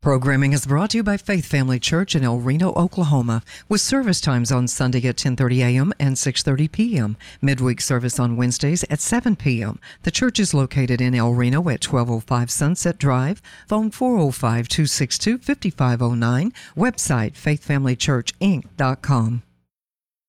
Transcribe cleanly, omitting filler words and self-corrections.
Programming is brought to you by Faith Family Church in El Reno, Oklahoma, with service times on Sunday at 10:30 a.m. and 6:30 p.m. Midweek service on Wednesdays at 7 p.m. The church is located in El Reno at 1205 Sunset Drive. Phone 405-262-5509. Website faithfamilychurchinc.com.